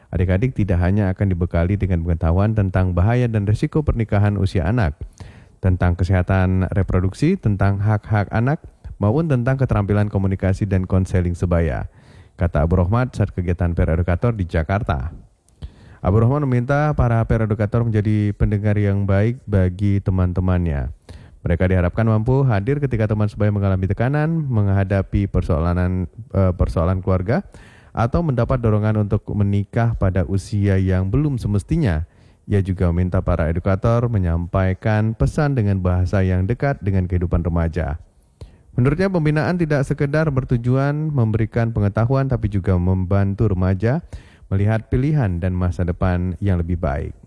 Adik-adik tidak hanya akan dibekali dengan pengetahuan tentang bahaya dan risiko pernikahan usia anak, tentang kesehatan reproduksi, tentang hak-hak anak, maupun tentang keterampilan komunikasi dan konseling sebaya, kata Abu Rohmat saat kegiatan peer edukator di Jakarta. Abu Rohmat meminta para peer edukator menjadi pendengar yang baik bagi teman-temannya. Mereka diharapkan mampu hadir ketika teman sebaya mengalami tekanan, menghadapi persoalan keluarga, atau mendapat dorongan untuk menikah pada usia yang belum semestinya. Ia juga meminta para edukator menyampaikan pesan dengan bahasa yang dekat dengan kehidupan remaja. Menurutnya pembinaan tidak sekedar bertujuan memberikan pengetahuan tapi juga membantu remaja melihat pilihan dan masa depan yang lebih baik.